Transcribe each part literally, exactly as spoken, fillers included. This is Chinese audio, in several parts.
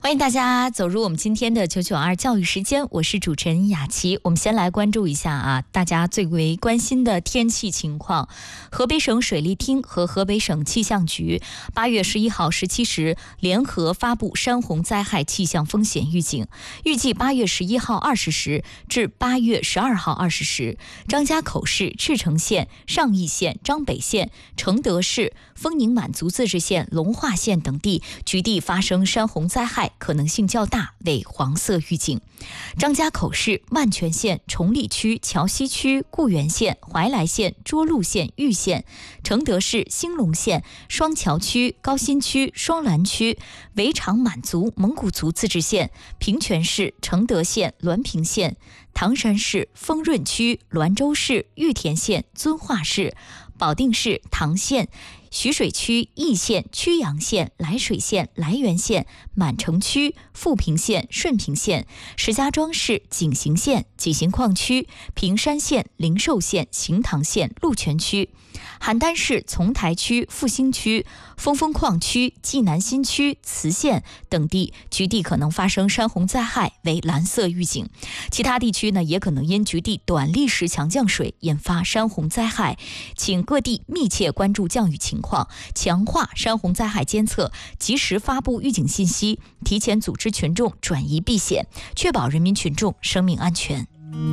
欢迎大家走入我们今天的九九二教育时间，我是主持人雅琪。我们先来关注一下啊，大家最为关心的天气情况。河北省水利厅和河北省气象局八月十一号十七时联合发布山洪灾害气象风险预警，预计八月十一号二十时至八月十二号二十时，张家口市、赤城县、上义县、张北县、承德市、丰宁满族自治县、龙化县等地局地发生山洪灾害，可能性较大，为黄色预警。张家口市、万泉县、崇礼区、桥西区、固原县、怀来县、涿鹿县、玉县、承德市、兴隆县、双桥区、高新区、双兰区、围场满族蒙古族自治县、平泉市、承德县、滦平县、唐山市、丰润区、滦州市、玉田县、遵化市、保定市、唐县、徐水区、义县、曲阳县、涞水县、涞源县、满城区、富平县、顺平县、石家庄市、景行县、景行矿区、平山县、灵寿县、行塘县、鹿泉区、邯郸市丛台区、复兴区、峰峰矿区、济南新区、磁县等地局地可能发生山洪灾害，为蓝色预警。其他地区呢，也可能因局地短历时强降水引发山洪灾害，请各地密切关注降雨情况，强化山洪灾害监测，及时发布预警信息，提前组织群众转移避险，确保人民群众生命安全。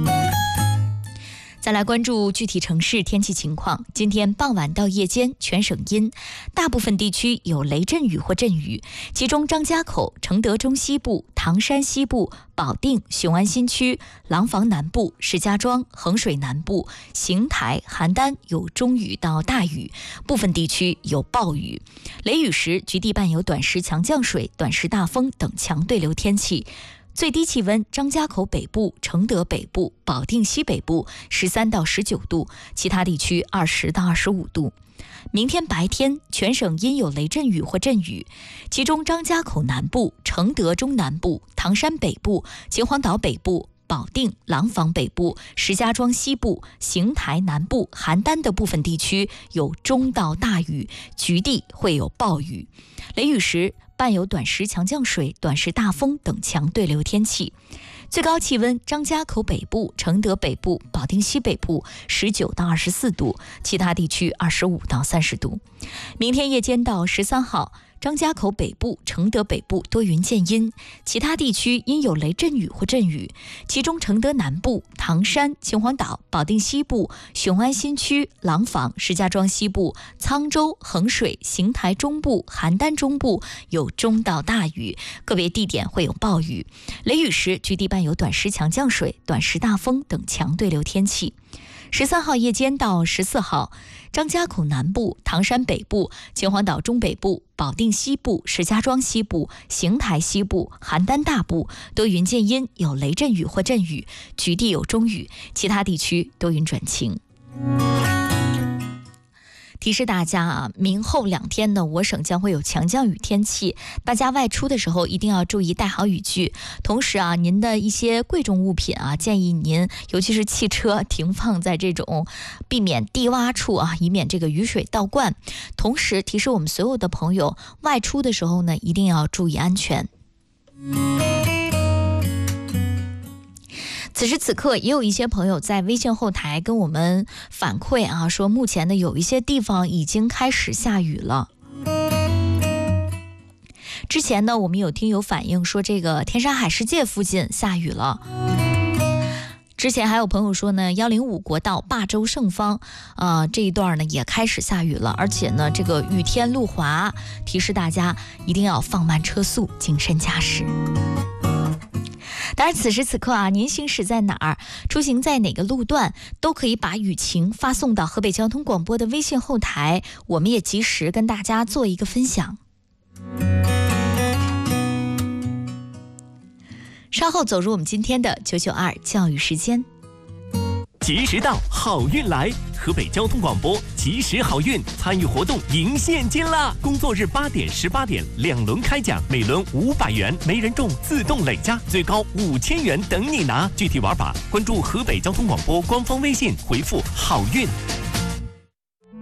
再来关注具体城市天气情况。今天傍晚到夜间全省阴，大部分地区有雷阵雨或阵雨，其中张家口、承德中西部、唐山西部、保定、雄安新区、廊坊南部、石家庄、衡水南部、邢台、邯郸有中雨到大雨，部分地区有暴雨。雷雨时局地伴有短时强降水、短时大风等强对流天气。最低气温，张家口北部、承德北部、保定西北部十三到十九度，其他地区二十到二十五度。明天白天全省阴有雷阵雨或阵雨，其中张家口南部、承德中南部、唐山北部、秦皇岛北部、保定、廊坊北部、石家庄西部、邢台南部、邯郸的部分地区有中到大雨，局地会有暴雨。雷雨时伴有短时强降水、短时大风等强对流天气。最高气温，张家口北部、承德北部、保定西北部十九到二十四度，其他地区二十五到三十度。明天夜间到十三号，张家口北部、承德北部多云见阴，其他地区阴有雷阵雨或阵雨，其中承德南部、唐山、秦皇岛、保定西部、雄安新区、廊坊、石家庄西部、沧州、衡水、邢台中部、邯郸中部有中到大雨，个别地点会有暴雨。雷雨时局地伴有短时强降水、短时大风等强对流天气。十三号夜间到十四号，张家口南部、唐山北部、秦皇岛中北部、保定西部、石家庄西部、邢台西部、邯郸大部多云见阴，有雷阵雨或阵雨，局地有中雨，其他地区多云转晴。提示大家啊，明后两天呢，我省将会有强降雨天气，大家外出的时候一定要注意带好雨具。同时啊，您的一些贵重物品啊，建议您尤其是汽车停放在这种避免低洼处啊，以免这个雨水倒灌。同时提示我们所有的朋友，外出的时候呢，一定要注意安全。此时此刻也有一些朋友在微信后台跟我们反馈啊，说目前呢有一些地方已经开始下雨了。之前呢我们有听友反映说这个天山海世界附近下雨了，之前还有朋友说呢，一零五国道霸州盛芳啊、呃、这一段呢也开始下雨了，而且呢这个雨天路滑，提示大家一定要放慢车速，谨慎驾驶。当然此时此刻啊，您行驶在哪儿，出行在哪个路段，都可以把雨情发送到河北交通广播的微信后台，我们也及时跟大家做一个分享。稍后走入我们今天的九九二教育时间。 及时到，好运来！河北交通广播及时好运参与活动赢现金啦！工作日八点、十八点两轮开奖，每轮五百元，没人中自动累加，最高五千元等你拿。具体玩法关注河北交通广播官方微信，回复好运。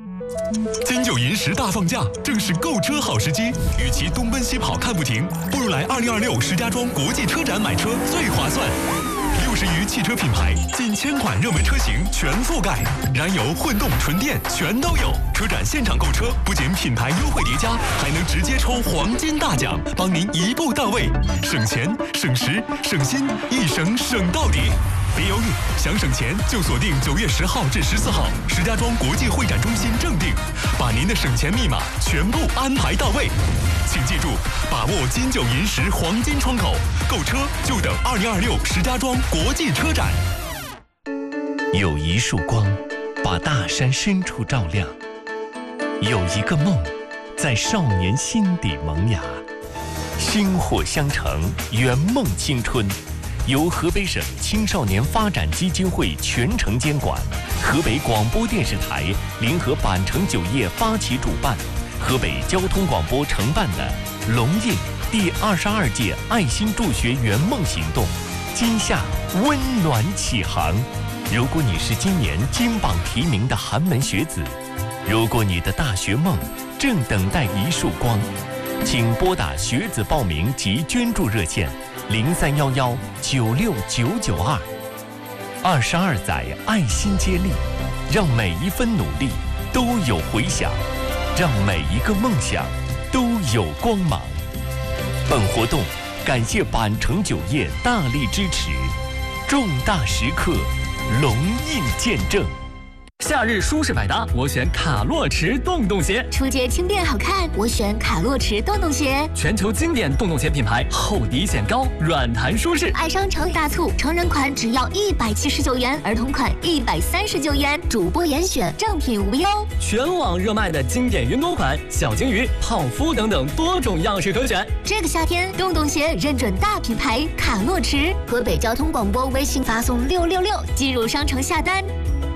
金九银十大放假，正是购车好时机。与其东奔西跑看不停，不如来二零二六石家庄国际车展买车最划算。六十余汽车品牌，近千款热门车型全覆盖，燃油、混动、纯电全都有。车展现场购车，不仅品牌优惠叠加，还能直接抽黄金大奖，帮您一步到位，省钱、省时、省心，一省省到底。别犹豫，想省钱就锁定九月十号至十四号石家庄国际会展中心正定，把您的省钱密码全部安排到位。请记住，把握金九银十黄金窗口，购车就等二零二六石家庄国际车展。 有一束光，把大山深处照亮；有一个梦，在少年心底萌芽。薪火相承，圆梦青春。由河北省青少年发展基金会全程监管，河北广播电视台联合板城酒业发起主办，河北交通广播承办的龙印第二十二届爱心助学圆梦行动，今夏温暖启航。如果你是今年金榜题名的寒门学子，如果你的大学梦正等待一束光，请拨打学子报名及捐助热线零三幺幺九六九九二。二十二载爱心接力，让每一分努力都有回响，让每一个梦想都有光芒。本活动感谢板城酒业大力支持，重大时刻龙印见证。 夏日舒适百搭，我选卡洛驰洞洞鞋； 出街轻便好看，我选卡洛驰洞洞鞋。 全球经典洞洞鞋品牌，厚底显高，软弹舒适。 爱商城大促，成人款只要一百七十九元，儿童款一百三十九元，主播严选，正品无忧。 全网热卖的经典云朵款、小鲸鱼、泡芙等等多种样式可选。 这个夏天，洞洞鞋认准大品牌卡洛驰。河北交通广播微信发送六六六进入商城下单。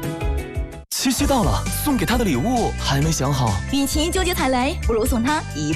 七夕到了，送给他的礼物还没想好。 与其纠结踩雷，不如送他一